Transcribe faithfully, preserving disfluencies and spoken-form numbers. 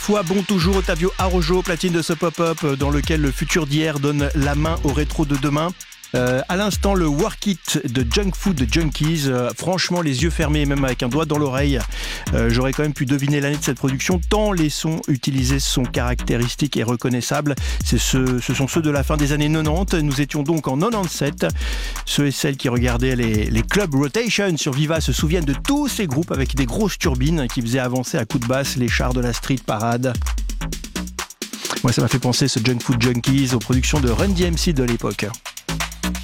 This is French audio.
Fois bon toujours, Ottavio Araujo, platine de ce pop-up dans lequel le futur d'hier donne la main au rétro de demain. Euh, à l'instant, le Work It de Junk Food Junkies. Euh, franchement, les yeux fermés, même avec un doigt dans l'oreille, euh, j'aurais quand même pu deviner l'année de cette production, tant les sons utilisés sont caractéristiques et reconnaissables. C'est ce, ce sont ceux de la fin des années quatre-vingt-dix. Nous étions donc en quatre-vingt-dix-sept. Ceux et celles qui regardaient les, les clubs rotation sur Viva se souviennent de tous ces groupes avec des grosses turbines qui faisaient avancer à coups de basse les chars de la street parade. Moi, ça m'a fait penser, ce Junk Food Junkies, aux productions de Run D M C de l'époque.